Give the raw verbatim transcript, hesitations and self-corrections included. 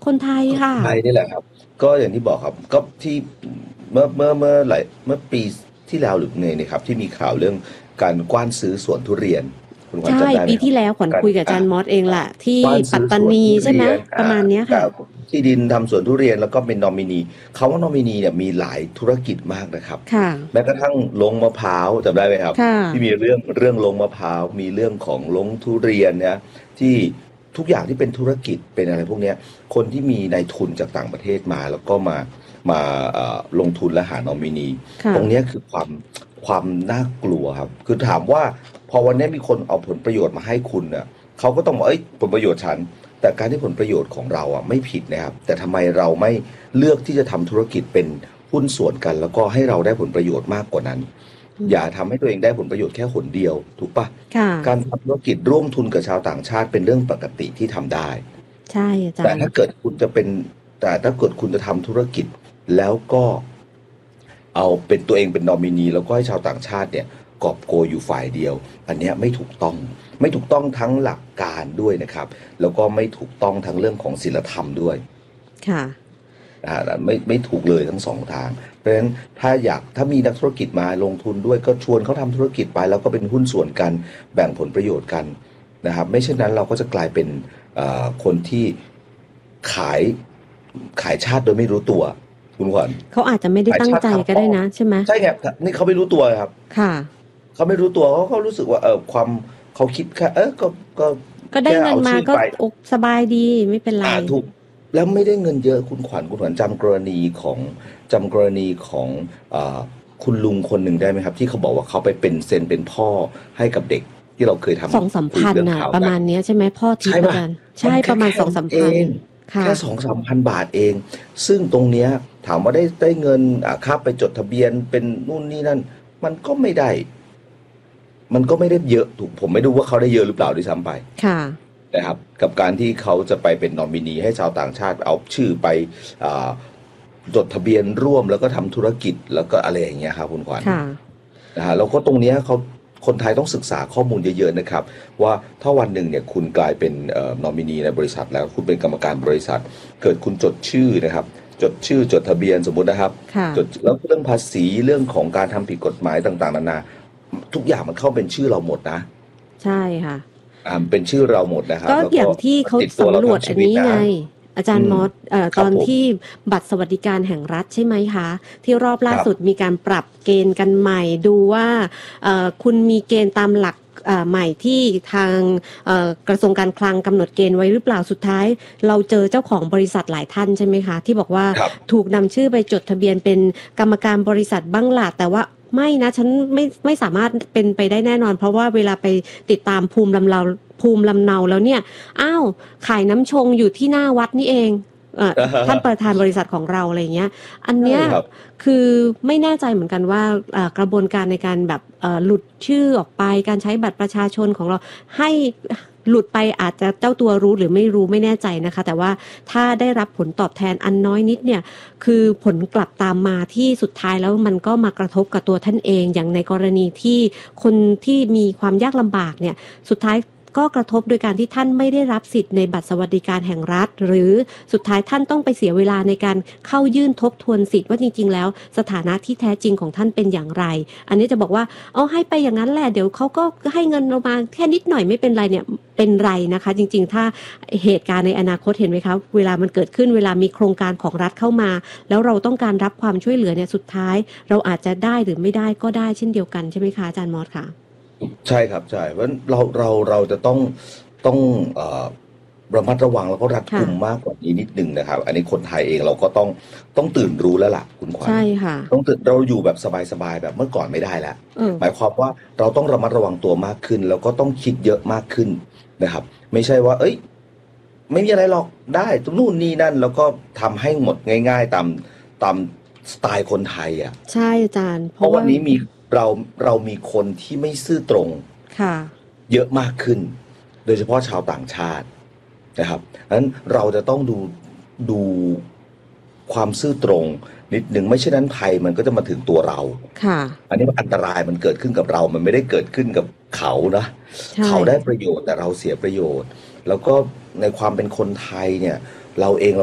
คนไทยคนค่ะไทยนี่แหละครับ ก็อย่างที่บอกครับก็ที่เมื่อเมื่อเมื่อหลายเมื่อปีที่แล้วหรือไงเนี่ยครับที่มีข่าวเรื่องการกว้านซื้อสวนทุเรียนคุณขวัญใช่จำได้ไหมครับปีที่แล้วขวัญการคุยกับอาอ่าจารย์มอสเองอ่าแหละที่กว้านปัตตาซื้อสวนนีใช่ไหมทุเรียนประอ่ามาณเนี้ยค่ะกับที่ดินทำสวนทุเรียนแล้วก็เป็นนอมินีเขาว่านอมินีเนี่ยมีหลายธุรกิจมากนะครับค่ะแม้กระทั่งลงมะพร้าวจำได้ไหมครับค่ะที่มีเรื่องเรื่องลงมะพร้าวมีเรื่องของลงทุเรียนเนี่ยที่ทุกอย่างที่เป็นธุรกิจเป็นอะไรพวกเนี้ยคนที่มีนายทุนจากต่างประเทศมาแล้วก็มามาเอ่อลงทุนและหานอมินีค่ะตรงเนี้ยคือความความน่ากลัวครับคือถามว่าพอวันนี้มีคนเอาผลประโยชน์มาให้คุณเนี่ยเขาก็ต้องบอกเอ้ยผลประโยชน์ฉันแต่การที่ผลประโยชน์ของเราอ่ะไม่ผิดนะครับแต่ทำไมเราไม่เลือกที่จะทำธุรกิจเป็นหุ้นส่วนกันแล้วก็ให้เราได้ผลประโยชน์มากกว่านั้นอืมอย่าทำให้ตัวเองได้ผลประโยชน์แค่หนเดียวถูกปะค่ะการทำธุรกิจร่วมทุนกับชาวต่างชาติเป็นเรื่องปกติที่ทำได้ใช่อาจารย์แต่ถ้าเกิดคุณจะเป็นแต่ถ้าเกิดคุณจะทำธุรกิจแล้วก็เอาเป็นตัวเองเป็นนอมินีแล้วก็ให้ชาวต่างชาติเนี่ยกอบโกยอยู่ฝ่ายเดียวอันเนี้ยไม่ถูกต้องไม่ถูกต้องทั้งหลักการด้วยนะครับแล้วก็ไม่ถูกต้องทั้งเรื่องของศีลธรรมด้วยค่ะนะฮะไม่ไม่ถูกเลยทั้งสองทางเพราะฉะนั้นถ้าอยากถ้ามีนักธุรกิจมาลงทุนด้วยก็ชวนเขาทำธุรกิจไปแล้วก็เป็นหุ้นส่วนกันแบ่งผลประโยชน์กันนะครับไม่เช่นนั้นเราก็จะกลายเป็นเอ่อคนที่ขายขายชาติโดยไม่รู้ตัวคุณขวัญเขาอาจจะไม่ได้ขายตั้งใจชาติทางก็ได้อ้อมนะใช่ไหมใช่ไงนี่เขาไม่รู้ตัวครับค่ะเขาไม่รู้ตัวเขาเขารู้สึกว่าเออความเขาคิดแค่เออก็ก็ก็ได้แค่เงินมาก็เอาชื่อไปอกสบายดีไม่เป็นไรอ่าถูกแล้วไม่ได้เงินเยอะคุณขวัญคุณขวัญจำกรณีของจำกรณีของอ่าคุณลุงคนหนึ่งได้ไหมครับที่เขาบอกว่าเขาไปเป็นเซ็นเป็นพ่อให้กับเด็กที่เราเคยสองสามทำคุยพันน่ะเรื่องข่าวกันประมาณเนี้ยใช่ไหมพ่อทิพใช่ป่ะย์อาจารย์ใช่มันแค่ประมาณสองแค่นั้นเอสามพันงค่ะแค่สองสามพันบาทเองซึ่งตรงเนี้ยถามว่าได้ได้เงินอ่าค่าไปจดทะเบียนเป็นนู่นนี่นั่นมันก็ไม่ได้มันก็ไม่ได้เยอะถูกผมไม่รู้ว่าเขาได้เยอะหรือเปล่าด้วยซ้ำไปค่ะนะครับกับการที่เขาจะไปเป็นนอมินีให้ชาวต่างชาติเอาชื่อไปอ่าจดทะเบียนร่วมแล้วก็ทำธุรกิจแล้วก็อะไรอย่างเงี้ยครับคุณขวัญค่ะนะฮะแล้วก็ตรงเนี้ยเขาคนไทยต้องศึกษาข้อมูลเยอะๆนะครับว่าถ้าวันหนึ่งเนี่ยคุณกลายเป็นเอ่อนอมินีในบริษัทแล้วคุณเป็นกรรมการบริษัทเกิดคุณจดชื่อนะครับจดชื่อจดทะเบียนสมมุตินะครับค่ะจดแล้วเรื่องภาษีเรื่องของการทำผิดกฎหมายต่างๆนานาทุกอย่างมันเข้าเป็นชื่อเราหมดนะใช่ค่ะอ่าเป็นชื่อเราหมดนะครับก็แล้วก็อย่างที่เขาติดตัวเราสำรวจทั้งชีวิตนะอันนี้ไงอาจารอืมย์มอสเอ่อครับผมตอนที่บัตรสวัสดิการแห่งรัฐใช่ไหมคะที่รอบคล่ารับสุดมีการปรับเกณฑ์กันใหม่ดูว่าเอ่อคุณมีเกณฑ์ตามหลักเอ่อใหม่ที่ทางเอ่อกระทรวงการคลังกำหนดเกณฑ์ไว้หรือเปล่าสุดท้ายเราเจอเจ้าของบริษัทหลายท่านใช่ไหมคะที่บอกว่าครับถูกนำชื่อไปจดทะเบียนเป็นกรรมการบริษัทบ้างล่ะแต่ว่าไม่นะฉันไม่ไม่สามารถเป็นไปได้แน่นอน เพราะว่าเวลาไปติดตามภูมิลำเนาภูมิลำเนาแล้วเนี่ยอ้าวขายน้ำชงอยู่ที่หน้าวัดนี่เองเอ่อท่านประธานบริษัทของเราอะไรเงี้ยอันเนี้ยใช่ครับคือไม่แน่ใจเหมือนกันว่าเอ่อกระบวนการในการแบบเอ่อหลุดชื่อออกไปการใช้บัตรประชาชนของเราให้หลุดไปอาจจะเจ้าตัวรู้หรือไม่รู้ไม่แน่ใจนะคะแต่ว่าถ้าได้รับผลตอบแทนอันน้อยนิดเนี่ยคือผลกลับตามมาที่สุดท้ายแล้วมันก็มากระทบกับตัวท่านเองอย่างในกรณีที่คนที่มีความยากลำบากเนี่ยสุดท้ายก็กระทบโดยการที่ท่านไม่ได้รับสิทธิ์ในบัตรสวัสดิการแห่งรัฐหรือสุดท้ายท่านต้องไปเสียเวลาในการเข้ายื่นทบทวนสิทธิ์ว่าจริงๆแล้วสถานะที่แท้จริงของท่านเป็นอย่างไรอันนี้จะบอกว่าเอาให้ไปอย่างนั้นแหละเดี๋ยวเขาก็ให้เงินเรามาแค่นิดหน่อยไม่เป็นไรเนี่ยเป็นไรนะคะจริงๆถ้าเหตุการณ์ในอนาคตเห็นไหมคะเวลามันเกิดขึ้นเวลามีโครงการของรัฐเข้ามาแล้วเราต้องการรับความช่วยเหลือเนี่ยสุดท้ายเราอาจจะได้หรือไม่ได้ก็ได้เช่นเดียวกันใช่ไหมคะอาจารย์มอสค่ะใช่ครับใช่เพราะฉะนั้นเราเราเราจะต้องต้องเอ่อระมัดระวังแล้วก็รัดกุค่ะมมากกว่านี้นิดนึงนะครับอันนี้คนไทยเองเราก็ต้องต้องตื่นรู้แล้วล่ะคุณขวัญใช่ค่ะต้องตื่นเราอยู่แบบสบายๆแบบเมื่อก่อนไม่ได้แล้วเออหมายความว่าเราต้องระมัดระวังตัวมากขึ้นแล้วก็ต้องคิดเยอะมากขึ้นนะครับไม่ใช่ว่าเอ้ยไม่มีอะไรหรอกได้ตรงนู่นนี่นั่นแล้วก็ทำให้หมดง่ายๆตามตามสไตล์คนไทยอ่ะใช่อาจารย์เพเพราะราะว่าวันนี้มีเราเรามีคนที่ไม่ซื่อตรงค่ะเยอะมากขึ้น โดยเฉพาะชาวต่างชาตินะครับดังนั้นเราจะต้องดูดูความซื่อตรงนิดหนึ่งไม่เช่นนั้นภัยมันก็จะมาถึงตัวเราค่ะอันนี้อันตรายมันเกิดขึ้นกับเรา มันไม่ได้เกิดขึ้นกับเขานะใช่เขาได้ประโยชน์แต่เราเสียประโยชน์ แล้วก็ในความเป็นคนไทยเนี่ยเราเอง